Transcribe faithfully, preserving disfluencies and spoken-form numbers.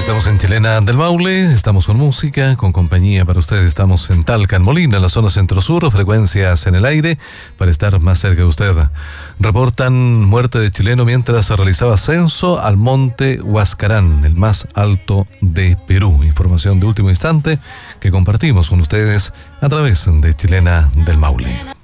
Estamos en Chilena del Maule, estamos con música, con compañía para ustedes. Estamos en Talca, en Molina, en la zona centro-sur, frecuencias en el aire para estar más cerca de usted. Reportan muerte de chileno mientras se realizaba ascenso al monte Huascarán, el más alto de Perú. Información de último instante que compartimos con ustedes a través de Chilena del Maule.